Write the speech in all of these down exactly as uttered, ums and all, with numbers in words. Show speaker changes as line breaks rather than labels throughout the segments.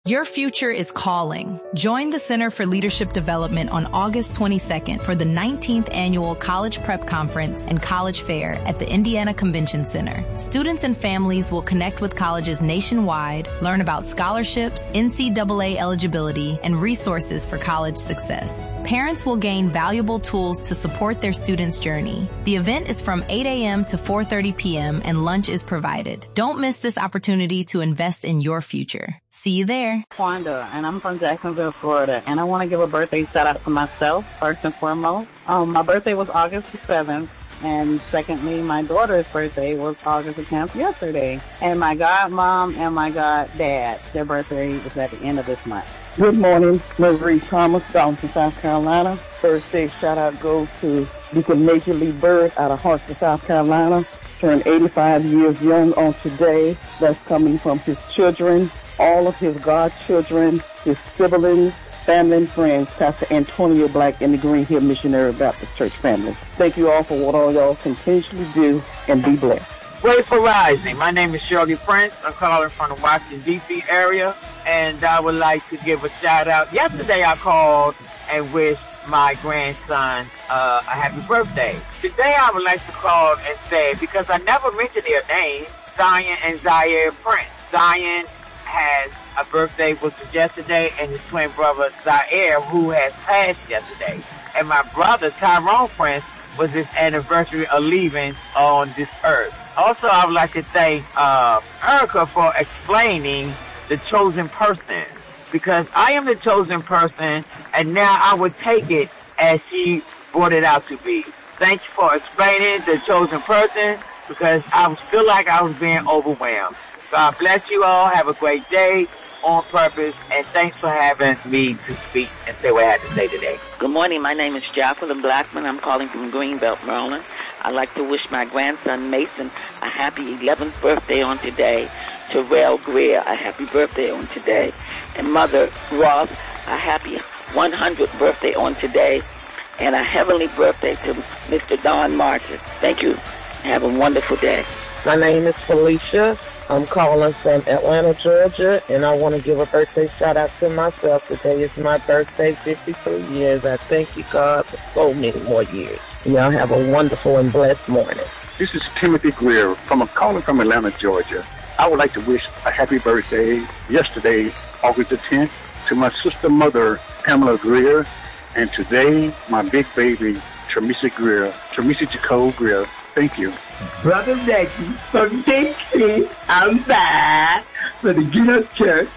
Your future is calling. Join the Center for Leadership Development on August twenty-second for the nineteenth Annual College Prep Conference and College Fair at the Indiana Convention Center. Students and families will connect with colleges nationwide, learn about scholarships, N C double A eligibility, and resources for college success. Parents will gain valuable tools to support their students' journey. The event is from eight a.m. to four thirty p.m. and lunch is provided. Don't miss this opportunity to invest in your future. See you there.
Wanda, and I'm from Jacksonville, Florida, and I want to give a birthday shout out to myself, first and foremost. Um, my birthday was August the seventh, and secondly, my daughter's birthday was August the tenth yesterday. And my godmom and my goddad, their birthday is at the end of this month.
Good morning, Marie Thomas, Dalton, South Carolina. Birthday shout out goes to Deacon Major Lee Bird out of Hartsville, South Carolina. Turned eighty-five years young on today. That's coming from his children, all of his godchildren, his siblings, family, and friends, Pastor Antonio Black and the Green Hill Missionary Baptist Church family. Thank you all for what all y'all continuously do, and be blessed.
Grateful Rising. My name is Shirley Prince. I'm calling from the Washington, D C area, and I would like to give a shout-out. Yesterday I called and wished my grandson uh, a happy birthday. Today I would like to call and say, because I never mentioned their names, Zion and Zaire Prince. Zion has a birthday, which was yesterday, and his twin brother Zaire, who has passed yesterday. And my brother Tyrone Prince was his anniversary of leaving on this earth. Also, I would like to thank uh, Erica for explaining the chosen person, because I am the chosen person, and now I would take it as she brought it out to be. Thank you for explaining the chosen person, because I feel like I was being overwhelmed. God bless you all. Have a great day on purpose, and thanks for having me to speak and say what I had to say today.
Good morning. My name is Jacqueline Blackman. I'm calling from Greenbelt, Maryland. I'd like to wish my grandson Mason a happy eleventh birthday on today. Terrell Greer, a happy birthday on today. And Mother Ross, a happy one hundredth birthday on today. And a heavenly birthday to Mister Don Martin. Thank you. Have a wonderful day.
My name is Felicia. I'm calling from Atlanta, Georgia, and I want to give a birthday shout-out to myself. Today is my birthday, fifty-three years. I thank you, God, for so many more years. Y'all have a wonderful and blessed morning.
This is Timothy Greer from I'm calling from Atlanta, Georgia. I would like to wish a happy birthday yesterday, August the tenth, to my sister mother, Pamela Greer, and today, my big baby, Tremisa Greer, Tremisa Jacob Greer. Thank you.
Brother Becky from Dixie, I'm back for the Get Up Church.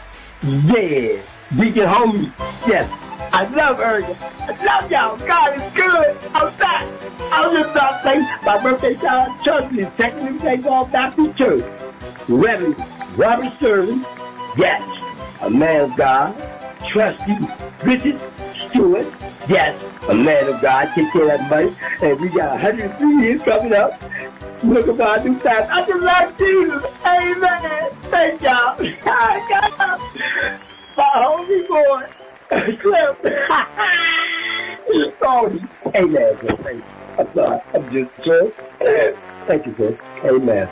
Yeah, Deacon Homie. Yes, I love her. I love y'all. God is good. I'm back. I was just about to say my birthday shout church is technically Saint Paul Baptist Church. Reverend Robert Sterling. Yes, a man of God. Trusty Richard Stewart. Yes, a man of God. Take care of that money. And we got one hundred three years coming up. Look at my new time. I just love Jesus. Amen. Thank y'all. God. My homie boy. Cliff. Sorry. Amen. I'm sorry. I'm just sir. Thank you, sir. Amen.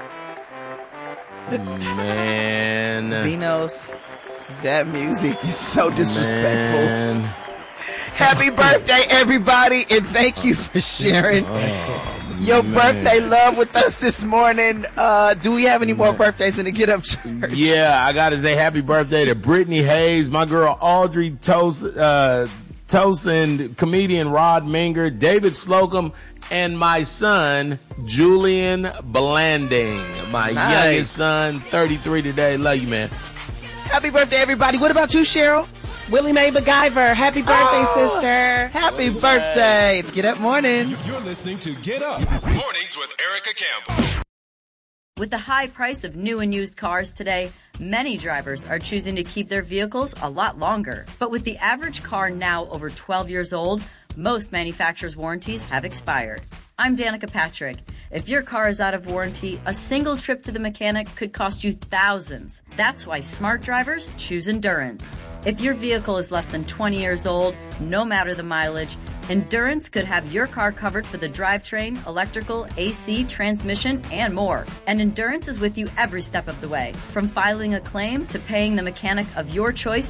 Man.
Vinos, that music is so disrespectful.
Man.
Happy birthday, everybody, and thank you for sharing
oh,
your
man.
birthday love with us this morning. Uh, do we have any more birthdays in the Get Up Church?
Yeah, I got to say happy birthday to Brittany Hayes, my girl Audrey Tos, uh, Tosin, comedian Rod Minger, David Slocum, and my son, Julian Blanding. My
Nice.
youngest son, thirty-three today. Love you, man.
Happy birthday, everybody. What about you, Cheryl?
Willie Mae MacGyver. Happy birthday,
Oh,
sister.
Happy birthday. It's Get Up Morning.
You're listening to Get Up Mornings with Erica Campbell.
With the high price of new and used cars today, many drivers are choosing to keep their vehicles a lot longer. But with the average car now over twelve years old, most manufacturers' warranties have expired. I'm Danica Patrick. If your car is out of warranty, a single trip to the mechanic could cost you thousands. That's why smart drivers choose Endurance. If your vehicle is less than twenty years old, no matter the mileage, Endurance could have your car covered for the drivetrain, electrical, A C, transmission, and more. And Endurance is with you every step of the way, from filing a claim to paying the mechanic of your choice